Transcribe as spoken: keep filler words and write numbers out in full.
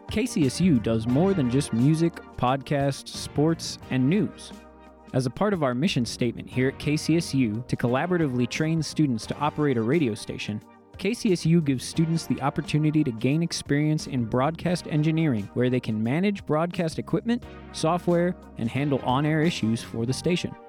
K C S U does more than just music, podcasts, sports, and news. As a part of our mission statement here at K C S U to collaboratively train students to operate a radio station, K C S U gives students the opportunity to gain experience in broadcast engineering, where they can manage broadcast equipment, software, and handle on-air issues for the station.